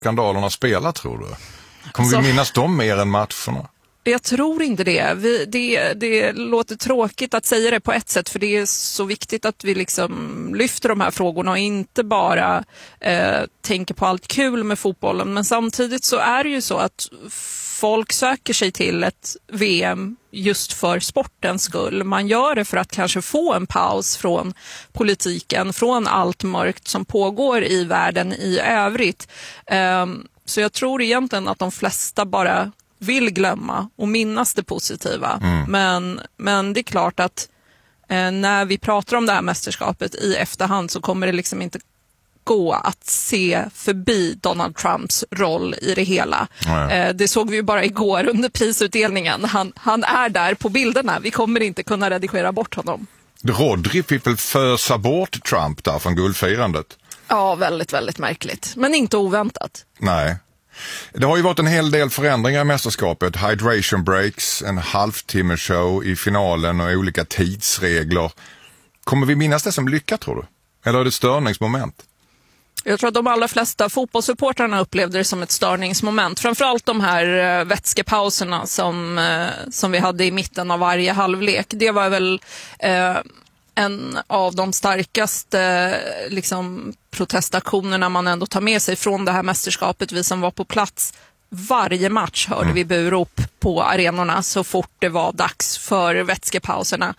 skandalerna spelar, tror du? Kommer vi minnas dem mer än matcherna? Jag tror inte det. Det låter tråkigt att säga det på ett sätt, för det är så viktigt att vi liksom lyfter de här frågorna och inte bara tänker på allt kul med fotbollen. Men samtidigt så är det ju så att folk söker sig till ett VM just för sportens skull. Man gör det för att kanske få en paus från politiken, från allt mörkt som pågår i världen i övrigt. Så jag tror egentligen att de flesta bara vill glömma och minnas det positiva. Men det är klart att när vi pratar om det här mästerskapet i efterhand så kommer det liksom inte gå att se förbi Donald Trumps roll i det hela. Det såg vi ju bara igår under prisutdelningen. Han är där på bilderna. Vi kommer inte kunna redigera bort honom. Rodri fick väl fösa bort Trump där från guldfirandet? Ja, väldigt, väldigt märkligt. Men inte oväntat. Nej. Det har ju varit en hel del förändringar i mästerskapet. Hydration breaks, en halvtimmeshow i finalen och olika tidsregler. Kommer vi minnas det som lyckat, tror du? Eller är det störningsmoment? Jag tror att de allra flesta fotbollssupportrarna upplevde det som ett störningsmoment. Framförallt de här vätskepauserna som vi hade i mitten av varje halvlek. Det var väl en av de starkaste protestaktionerna man ändå tar med sig från det här mästerskapet. Vi som var på plats varje match hörde vi burop på arenorna så fort det var dags för vätskepauserna.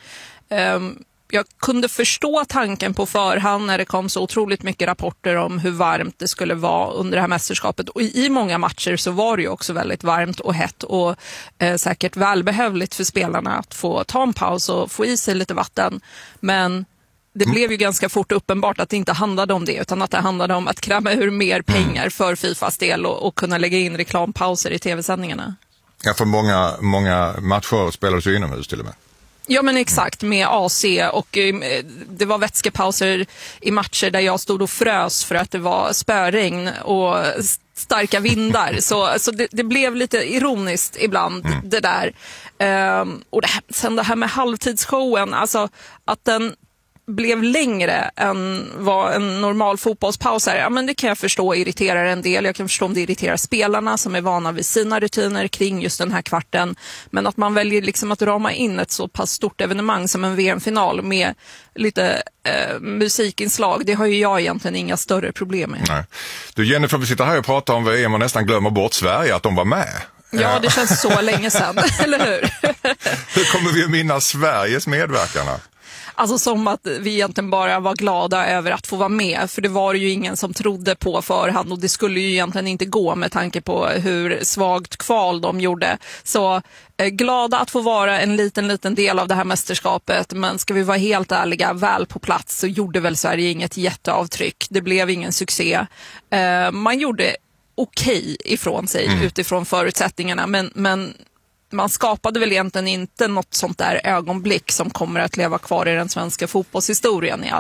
Jag kunde förstå tanken på förhand när det kom så otroligt mycket rapporter om hur varmt det skulle vara under det här mästerskapet. Och i många matcher så var det ju också väldigt varmt och hett och säkert välbehövligt för spelarna att få ta en paus och få i sig lite vatten. Men det blev ju ganska fort uppenbart att det inte handlade om det, utan att det handlade om att kräma ur mer pengar för FIFAs del och kunna lägga in reklampauser i tv-sändningarna. Ja, för många matcher spelades ju inomhus till och med. Ja, men exakt, med AC, och det var vätskepauser i matcher där jag stod och frös för att det var spöregn och starka vindar. Så det blev lite ironiskt ibland det där. Och sen det här med halvtidsshowen, alltså att den blev längre än vad en normal fotbollspaus är. Ja, men det kan jag förstå irriterar en del. Jag kan förstå om det irriterar spelarna som är vana vid sina rutiner kring just den här kvarten. Men att man väljer liksom att rama in ett så pass stort evenemang som en VM-final med lite musikinslag, det har ju jag egentligen inga större problem med. Nej. Du Jennifer, vi sitter här och pratar om VM och nästan glömmer bort Sverige, att de var med. Ja, det känns så länge sedan, eller hur? Hur kommer vi att minnas Sveriges medverkan? Alltså som att vi egentligen bara var glada över att få vara med. För det var ju ingen som trodde på förhand. Och det skulle ju egentligen inte gå med tanke på hur svagt kval de gjorde. Så glada att få vara en liten del av det här mästerskapet. Men ska vi vara helt ärliga, väl på plats så gjorde väl Sverige inget jätteavtryck. Det blev ingen succé. Man gjorde okej ifrån sig utifrån förutsättningarna. Men man skapade väl egentligen inte något sånt där ögonblick som kommer att leva kvar i den svenska fotbollshistorien